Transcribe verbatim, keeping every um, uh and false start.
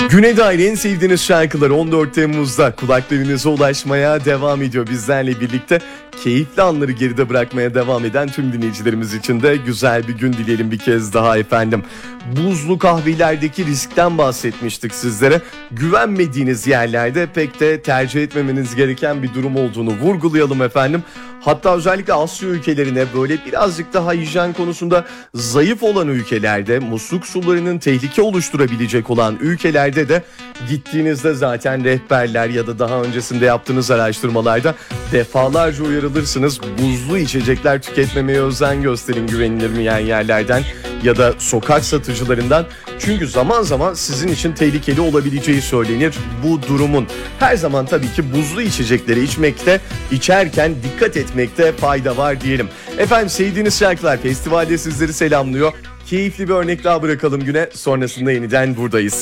Güne dair en sevdiğiniz şarkılar on dört Temmuz'da kulaklarınıza ulaşmaya devam ediyor. Bizlerle birlikte keyifli anları geride bırakmaya devam eden tüm dinleyicilerimiz için de güzel bir gün dileyelim bir kez daha efendim. Buzlu kahvelerdeki riskten bahsetmiştik sizlere. Güvenmediğiniz yerlerde pek de tercih etmemeniz gereken bir durum olduğunu vurgulayalım efendim. Hatta özellikle Asya ülkelerine böyle birazcık daha hijyen konusunda zayıf olan ülkelerde, musluk sularının tehlike oluşturabilecek olan ülkelerde de gittiğinizde zaten rehberler ya da daha öncesinde yaptığınız araştırmalarda defalarca uyarılırsınız. Buzlu içecekler tüketmemeye özen gösterin güvenilmeyen yerlerden ya da sokak satıcılarından. Çünkü zaman zaman sizin için tehlikeli olabileceği söylenir bu durumun. Her zaman tabii ki buzlu içecekleri içmekte, içerken dikkat etmekte fayda var diyelim. Efendim sevdiğiniz şarkılar festivalde sizleri selamlıyor. Keyifli bir örnek daha bırakalım güne. Sonrasında yeniden buradayız.